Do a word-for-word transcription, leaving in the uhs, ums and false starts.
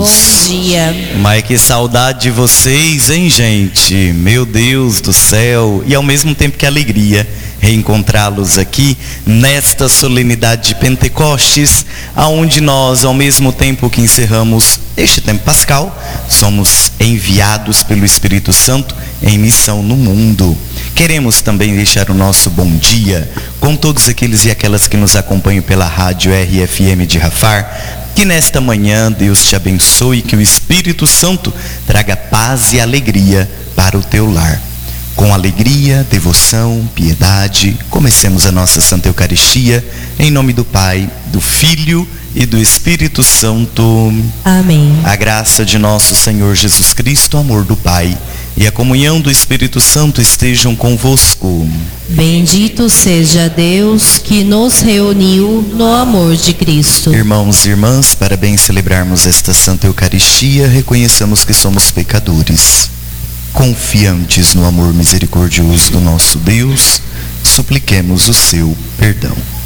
Bom dia. Mas que saudade de vocês, hein, gente? Meu Deus do céu. E ao mesmo tempo que alegria reencontrá-los aqui nesta solenidade de Pentecostes, aonde nós, ao mesmo tempo que encerramos este tempo pascal, somos enviados pelo Espírito Santo em missão no mundo. Queremos também deixar o nosso bom dia com todos aqueles e aquelas que nos acompanham pela rádio R F M de Rafar. Que nesta manhã Deus te abençoe, que o Espírito Santo traga paz e alegria para o teu lar. Com alegria, devoção, piedade, comecemos a nossa Santa Eucaristia, em nome do Pai, do Filho e do Espírito Santo. Amém. A graça de nosso Senhor Jesus Cristo, o amor do Pai e a comunhão do Espírito Santo estejam convosco. Bendito seja Deus que nos reuniu no amor de Cristo. Irmãos e irmãs, para bem celebrarmos esta Santa Eucaristia, reconheçamos que somos pecadores. Confiantes no amor misericordioso do nosso Deus, supliquemos o seu perdão.